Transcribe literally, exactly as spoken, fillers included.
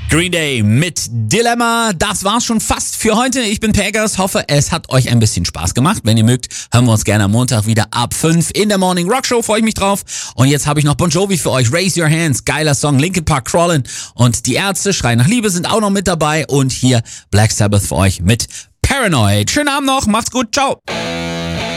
Green Day mit Dilemma. Das war's schon fast für heute. Ich bin Pegas. Hoffe, es hat euch ein bisschen Spaß gemacht. Wenn ihr mögt, hören wir uns gerne am Montag wieder ab fünf in der Morning Rock Show. Freue ich mich drauf. Und jetzt habe ich noch Bon Jovi für euch. Raise Your Hands. Geiler Song. Linkin Park, Crawlin'. Und die Ärzte, Schreien nach Liebe, sind auch noch mit dabei. Und hier Black Sabbath für euch mit Paranoid. Schönen Abend noch. Macht's gut. Ciao.